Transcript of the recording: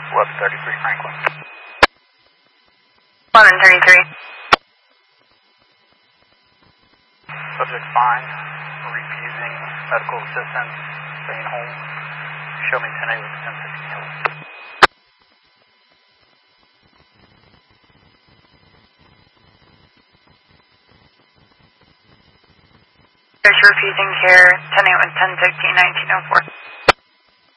1133 Franklin. 1133. Subject fine, refusing medical assistance, staying home. Show me 10A with 1060 total. There's refusing care, 10A with 1060, 1904.